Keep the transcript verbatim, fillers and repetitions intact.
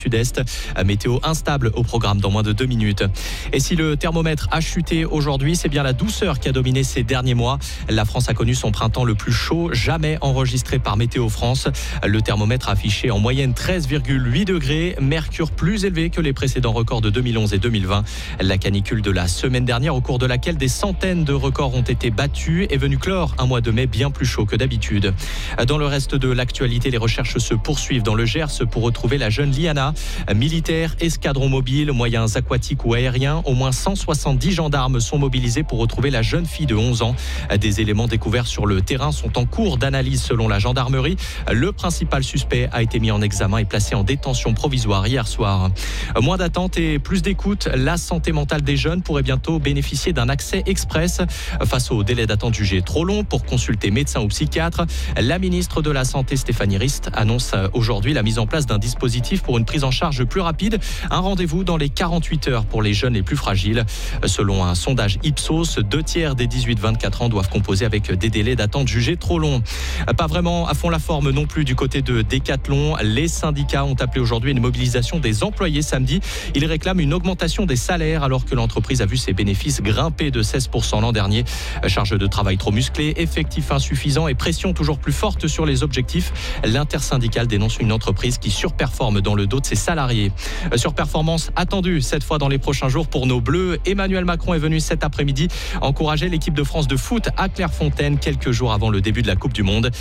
Sud-Est. Météo instable au programme dans moins de deux minutes. Et si le thermomètre a chuté aujourd'hui, c'est bien la douceur qui a dominé ces derniers mois. La France a connu son printemps le plus chaud jamais enregistré par Météo France. Le thermomètre a affiché en moyenne treize virgule huit degrés, mercure plus élevé que les précédents records de deux mille onze et deux mille vingt. La canicule de la semaine dernière, au cours de laquelle des centaines de records ont été battus, est venue clore un mois de mai bien plus chaud que d'habitude. Dans le reste de l'actualité, les recherches se poursuivent dans le Gers pour retrouver la jeune Liana. Militaires, escadrons mobiles, moyens aquatiques ou aériens, au moins cent soixante-dix gendarmes sont mobilisés pour retrouver la jeune fille de onze ans. Des éléments découverts sur le terrain sont en cours d'analyse selon la gendarmerie. Le principal suspect a été mis en examen et placé en détention provisoire hier soir. Moins d'attente et plus d'écoute, la santé mentale des jeunes pourrait bientôt bénéficier d'un accès express. Face au délai d'attente jugé trop long pour consulter médecin ou psychiatre, la ministre de la Santé Stéphanie Rist annonce aujourd'hui la mise en place d'un dispositif pour une prise en charge plus rapide. Un rendez-vous dans les quarante-huit heures pour les jeunes les plus fragiles. Selon un sondage Ipsos, deux tiers des dix-huit vingt-quatre ans doivent composer avec des délais d'attente jugés trop longs. Pas vraiment à fond la forme non plus du côté de Decathlon. Les syndicats ont appelé aujourd'hui une mobilisation des employés samedi. Ils réclament une augmentation des salaires alors que l'entreprise a vu ses bénéfices grimper de seize pour cent l'an dernier. Charge de travail trop musclée, effectifs insuffisants et pression toujours plus forte sur les objectifs. L'intersyndicale dénonce une entreprise qui surperforme dans le dos de ses salariés. Surperformance attendue cette fois dans les prochains jours pour nos Bleus. Emmanuel Macron est venu cet après-midi encourager l'équipe de France de foot à Clairefontaine quelques jours avant le début de la Coupe du Monde.